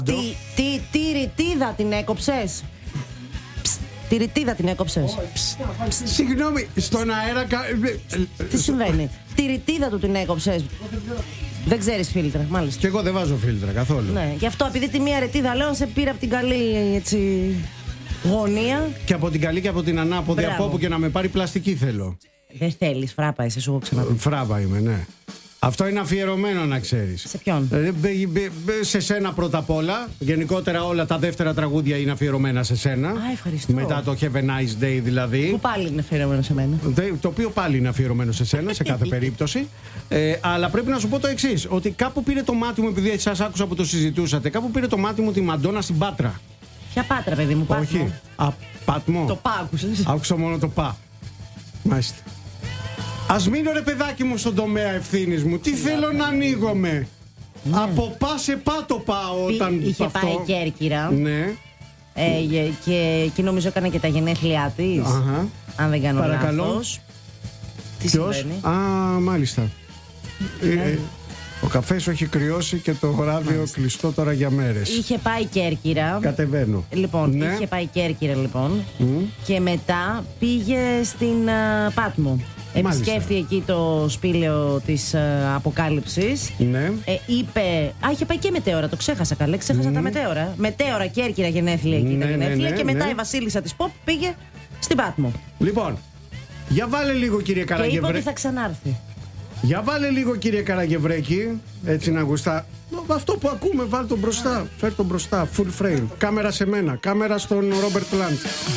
Τι ρητίδα την έκοψες? Τη ρητίδα την έκοψες? Συγγνώμη, στον αέρα. Τι συμβαίνει? Τη ρητίδα του την έκοψες? Δεν ξέρεις φίλτρα, μάλιστα. Και εγώ δεν βάζω φίλτρα καθόλου. Ναι, γι' αυτό επειδή τη μία ρητίδα λέω σε πήρα από την καλή έτσι γωνία. Και από την καλή και από την ανάποδη. Μπράβο. Από όπου και να με πάρει πλαστική θέλω. Δεν θέλεις, φράπα είσαι, σου έχω ξαναπεί. Φράπα είμαι, ναι. Αυτό είναι αφιερωμένο να ξέρεις. Σε ποιον? Σε σένα πρώτα απ' όλα. Γενικότερα όλα τα δεύτερα τραγούδια είναι αφιερωμένα σε σένα. Α, ευχαριστώ. Μετά το Have a Nice Day δηλαδή. Που πάλι είναι αφιερωμένο σε μένα. Το οποίο πάλι είναι αφιερωμένο σε σένα σε κάθε περίπτωση. Αλλά πρέπει να σου πω το εξής: ότι κάπου πήρε το μάτι μου, επειδή σας άκουσα που το συζητούσατε, κάπου πήρε το μάτι μου τη Μαντόνα στην Πάτρα. Ποια Πάτρα, παιδί μου, Πάτμο? Όχι. Πάτμο. Το πά άκουσες? Άκουσα μόνο το πά. Μάλιστα. Ας μείνω ρε παιδάκι μου στον τομέα ευθύνης μου. Τι θέλω να ανοίγομαι. Ναι. Από πά σε πά το πάω όταν Είχε αυτό. πάει Κέρκυρα. Ναι. Και εκεί νομίζω έκανε και τα γενέθλιά της. Αχα. Αν δεν κάνω Παρακαλώ. λάθος. Τι Ποιος? συμβαίνει? Α, μάλιστα. Ο καφές έχει κρυώσει και το ράδιο κλειστό τώρα για μέρες. Είχε πάει Κέρκυρα. Κατεβαίνω. Λοιπόν, Ναι. είχε πάει Κέρκυρα λοιπόν. Και μετά πήγε στην Πάτμο. Επισκέφθηκε εκεί το σπήλαιο της Αποκάλυψης. Ναι. Είπε. Α, είχε πάει και μετέωρα, το ξέχασα καλά. Ξέχασα τα μετέωρα. Μετέωρα Κέρκυρα γενέθλια εκεί τα Ναι, γενέθλια. ναι, και μετά ναι. η Βασίλισσα της Pop πήγε στην Πάτμο. Λοιπόν, για βάλε λίγο κύριε Και είπε ότι Καραγευρέ. θα ξανάρθει. Για βάλε λίγο κύριε Καραγευρέκη. Έτσι να γουστά. Αυτό που ακούμε, βάλ τον μπροστά. Φέρ τον μπροστά. Full frame. Κάμερα σε μένα. Κάμερα στον Ρόμπερτ Πλάντ.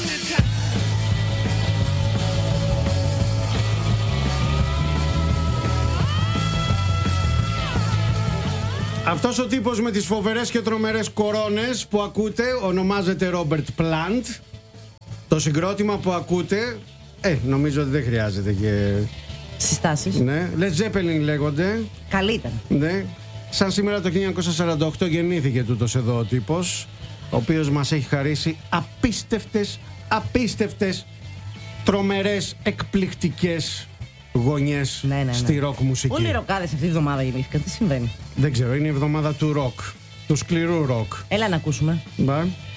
Αυτός ο τύπος με τις φοβερές και τρομερές κορώνες που ακούτε ονομάζεται Ρόμπερτ Πλάντ. Το συγκρότημα που ακούτε, νομίζω ότι δεν χρειάζεται και... Συστάσεις. Ναι, Led Zeppelin λέγονται. Καλύτερα. Ναι. Σαν σήμερα το 1948 γεννήθηκε τούτος εδώ ο τύπος, ο οποίος μας έχει χαρίσει απίστευτες, τρομερές, εκπληκτικές γωνιές Ναι. στη ροκ μουσική. Όλοι οι ροκάδες αυτή τη βδομάδα γεννήθηκαν. Τι συμβαίνει? Δεν ξέρω, είναι η εβδομάδα του ροκ, του σκληρού ροκ. Έλα να ακούσουμε. Μπα.